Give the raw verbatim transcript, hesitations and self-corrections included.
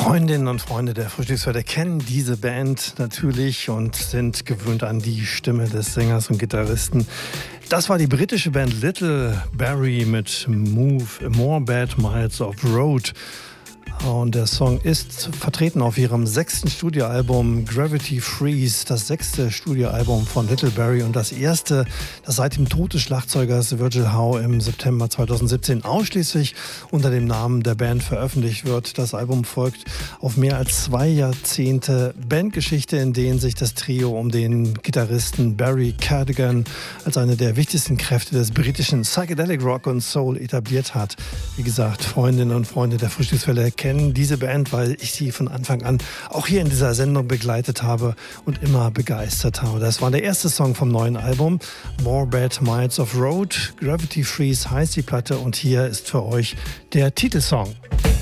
Freundinnen und Freunde der Frühstücksförder kennen diese Band natürlich und sind gewöhnt an die Stimme des Sängers und Gitarristen. Das war die britische Band Little Barrie mit Move More Bad Miles of Road. Und der Song ist vertreten auf ihrem sechsten Studioalbum Gravity Freeze, das sechste Studioalbum von Little Barrie und das erste, das seit dem Tod des Schlagzeugers Virgil Howe im September zweitausendsiebzehn ausschließlich unter dem Namen der Band veröffentlicht wird. Das Album folgt auf mehr als zwei Jahrzehnte Bandgeschichte, in denen sich das Trio um den Gitarristen Barry Cardigan als eine der wichtigsten Kräfte des britischen Psychedelic Rock und Soul etabliert hat. Wie gesagt, Freundinnen und Freunde der Frühstücksfälle kennen diese Band, weil ich sie von Anfang an auch hier in dieser Sendung begleitet habe und immer begeistert habe. Das war der erste Song vom neuen Album, More Bad Miles of Road. Gravity Freeze heißt die Platte und hier ist für euch der Titelsong.